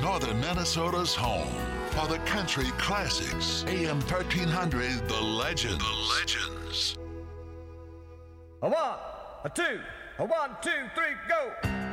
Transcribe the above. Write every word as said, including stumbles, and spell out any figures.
Northern Minnesota's home for the country classics. A M thirteen hundred, The Legends. The Legends. A one, a two, a one, two, three, go.